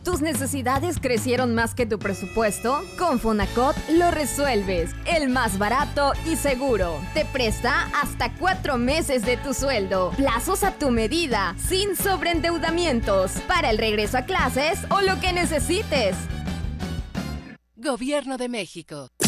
¿Tus necesidades crecieron más que tu presupuesto? Con Fonacot lo resuelves. El más barato y seguro. Te presta hasta 4 meses de tu sueldo. Plazos a tu medida, sin sobreendeudamientos. Para el regreso a clases o lo que necesites. Gobierno de México.